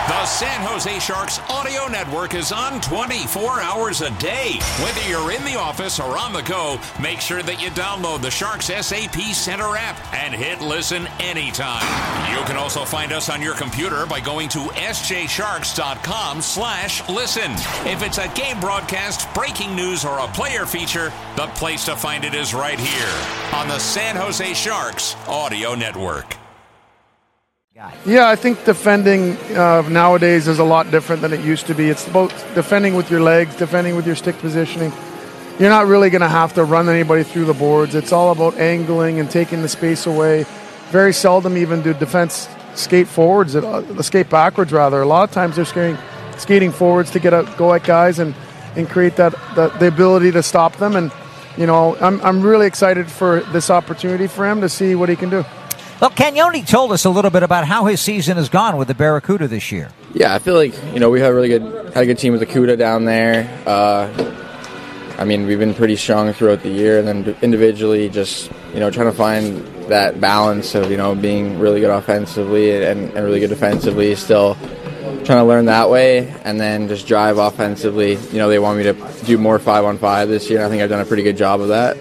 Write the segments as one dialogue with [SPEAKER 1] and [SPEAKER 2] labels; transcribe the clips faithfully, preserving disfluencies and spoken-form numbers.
[SPEAKER 1] The San Jose Sharks audio network is on twenty-four hours a day. Whether you're in the office or on the go, make sure that you download the Sharks S A P Center app and hit listen anytime. You can also find us on your computer by going to s j sharks dot com slash listen. If it's a game broadcast, breaking news, or a player feature, the place to find it is right here on the San Jose Sharks audio network.
[SPEAKER 2] Yeah, I think defending uh, nowadays is a lot different than it used to be. It's about defending with your legs, defending with your stick positioning. You're not really going to have to run anybody through the boards. It's all about angling and taking the space away. Very seldom even do defense skate forwards, uh, skate backwards rather. A lot of times they're skating, skating forwards to get out, go at guys and, and create that, that the ability to stop them. And you know, I'm I'm really excited for this opportunity for him to see what he can do.
[SPEAKER 3] Well, Cagnoni told us a little bit about how his season has gone with the Barracuda this year.
[SPEAKER 4] Yeah, I feel like, you know, we had a really good had a good team with the Cuda down there. Uh, I mean, we've been pretty strong throughout the year, and then individually just, you know, trying to find that balance of, you know, being really good offensively and, and really good defensively, still trying to learn that way, and then just drive offensively. You know, they want me to do more five-on-five this year, and I think I've done a pretty good job of that.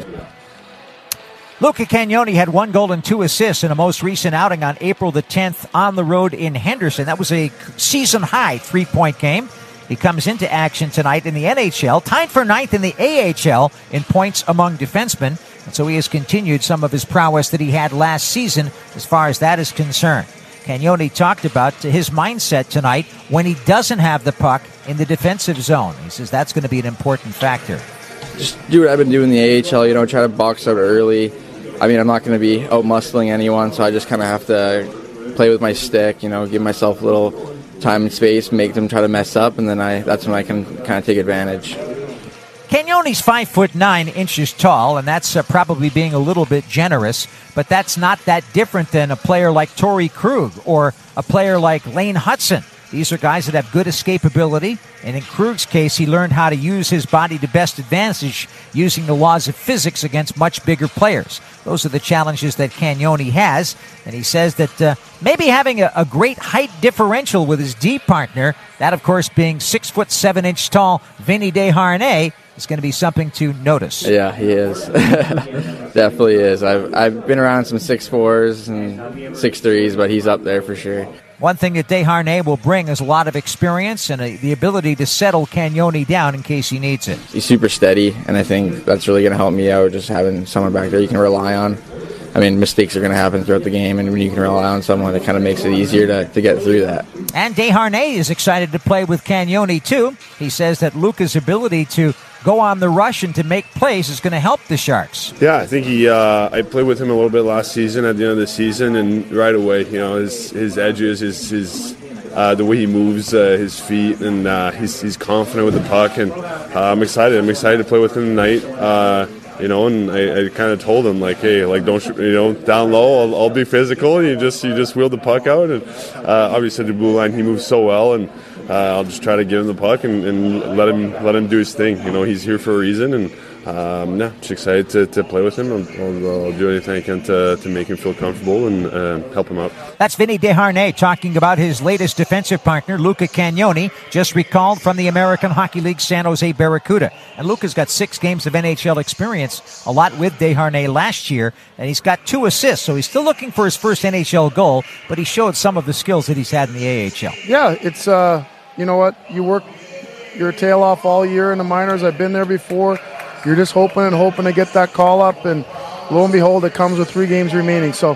[SPEAKER 3] Luca Cagnoni had one goal and two assists in a most recent outing on April the tenth on the road in Henderson. That was a season-high three-point game. He comes into action tonight in the N H L, tied for ninth in the A H L in points among defensemen. And so he has continued some of his prowess that he had last season as far as that is concerned. Cagnoni talked about his mindset tonight when he doesn't have the puck in the defensive zone. He says that's going to be an important factor.
[SPEAKER 4] Just do what I've been doing in the A H L, you know, try to box out early. I mean, I'm not going to be out-muscling anyone, so I just kind of have to play with my stick, you know, give myself a little time and space, make them try to mess up, and then I that's when I can kind of take advantage.
[SPEAKER 3] Cagnoni's five foot nine inches tall, and that's uh, probably being a little bit generous, but that's not that different than a player like Torrey Krug or a player like Lane Hudson. These are guys that have good escapability, and in Krug's case, he learned how to use his body to best advantage using the laws of physics against much bigger players. Those are the challenges that Cagnoni has, and he says that uh, maybe having a, a great height differential with his D partner, that of course being six foot seven inch tall Vinny Desharnais, is going to be something to notice.
[SPEAKER 4] Yeah, he is. Definitely is. I've I've been around some six fours and six threes, but he's up there for sure.
[SPEAKER 3] One thing that Desharnais will bring is a lot of experience and a, the ability to settle Cagnoni down in case he needs it.
[SPEAKER 4] He's super steady, and I think that's really going to help me out, just having someone back there you can rely on. I mean, mistakes are going to happen throughout the game, and when you can rely on someone, it kind of makes it easier to, to get through that.
[SPEAKER 3] And Desharnais is excited to play with Cagnoni, too. He says that Luca's ability to go on the rush and to make plays is going to help the Sharks.
[SPEAKER 5] Yeah, I think he. Uh, I played with him a little bit last season at the end of the season, and right away, you know, his his edges, his his uh, the way he moves, uh, his feet, and uh, he's he's confident with the puck, and uh, I'm excited. I'm excited to play with him tonight. Uh, you know, and I, I kind of told him like, hey, like don't you know, down low, I'll, I'll be physical, and you just you just wheel the puck out, and uh, obviously the blue line, he moves so well, and. Uh, I'll just try to give him the puck and, and let him let him do his thing. You know, he's here for a reason, and um, yeah, just excited to, to play with him. I'll, I'll, I'll do anything I can to, to make him feel comfortable and uh, help him out.
[SPEAKER 3] That's Vinny Desharnais talking about his latest defensive partner, Luca Cagnoni, just recalled from the American Hockey League San Jose Barracuda. And Luca's got six games of N H L experience, a lot with Desharnais last year, and he's got two assists, so he's still looking for his first N H L goal, but he showed some of the skills that he's had in the A H L.
[SPEAKER 2] Yeah, it's, uh, you know what, you work your tail off all year in the minors. I've been there before. You're just hoping and hoping to get that call up, and lo and behold, it comes with three games remaining. So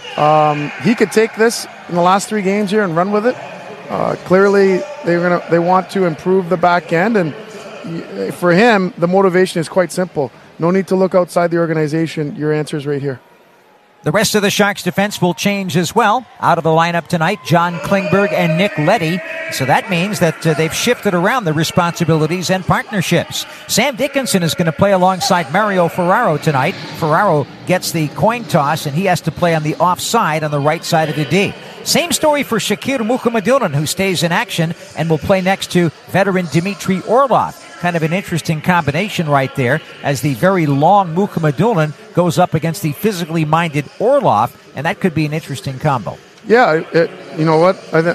[SPEAKER 2] um, he could take this in the last three games here and run with it. Uh, clearly, they're gonna they want to improve the back end, and for him, the motivation is quite simple. No need to look outside the organization. Your answer is right here.
[SPEAKER 3] The rest of the Sharks' defense will change as well. Out of the lineup tonight, John Klingberg and Nick Leddy. So that means that uh, they've shifted around the responsibilities and partnerships. Sam Dickinson is going to play alongside Mario Ferraro tonight. Ferraro gets the coin toss, and he has to play on the offside on the right side of the D. Same story for Shakir Mukhamadullin, who stays in action and will play next to veteran Dmitry Orlov. Kind of an interesting combination right there, as the very long Mukhamadullin goes up against the physically minded Orlov, and that could be an interesting combo.
[SPEAKER 2] Yeah, it, you know what? I, th-